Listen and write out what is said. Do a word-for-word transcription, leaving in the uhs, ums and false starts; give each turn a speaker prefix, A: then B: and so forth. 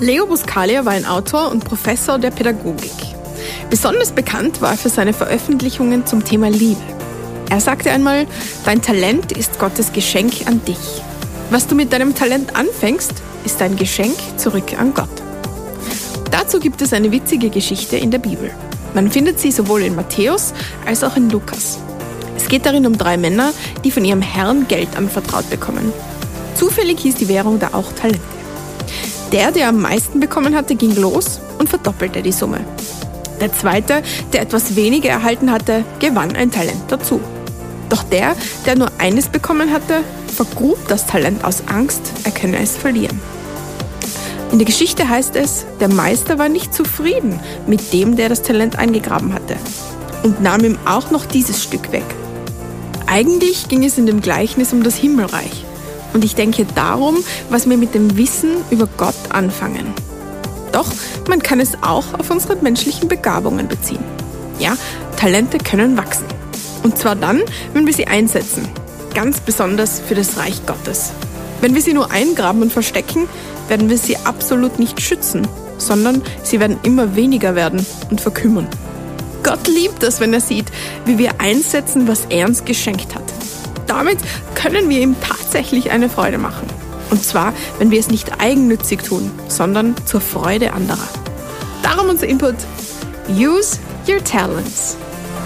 A: Leo Buscaglia war ein Autor und Professor der Pädagogik. Besonders bekannt war er für seine Veröffentlichungen zum Thema Liebe. Er sagte einmal, dein Talent ist Gottes Geschenk an dich. Was du mit deinem Talent anfängst, ist ein Geschenk zurück an Gott. Dazu gibt es eine witzige Geschichte in der Bibel. Man findet sie sowohl in Matthäus als auch in Lukas. Es geht darin um drei Männer, die von ihrem Herrn Geld anvertraut bekommen. Zufällig hieß die Währung da auch Talente. Der, der am meisten bekommen hatte, ging los und verdoppelte die Summe. Der zweite, der etwas weniger erhalten hatte, gewann ein Talent dazu. Doch der, der nur eines bekommen hatte, vergrub das Talent aus Angst, er könne es verlieren. In der Geschichte heißt es, der Meister war nicht zufrieden mit dem, der das Talent eingegraben hatte, und nahm ihm auch noch dieses Stück weg. Eigentlich ging es in dem Gleichnis um das Himmelreich. Und ich denke darum, was wir mit dem Wissen über Gott anfangen. Doch man kann es auch auf unsere menschlichen Begabungen beziehen. Ja, Talente können wachsen. Und zwar dann, wenn wir sie einsetzen. Ganz besonders für das Reich Gottes. Wenn wir sie nur eingraben und verstecken, werden wir sie absolut nicht schützen, sondern sie werden immer weniger werden und verkümmern. Gott liebt es, wenn er sieht, wie wir einsetzen, was er uns geschenkt hat. Damit können wir ihm tatsächlich eine Freude machen. Und zwar, wenn wir es nicht eigennützig tun, sondern zur Freude anderer. Darum unser Input: Use your talents.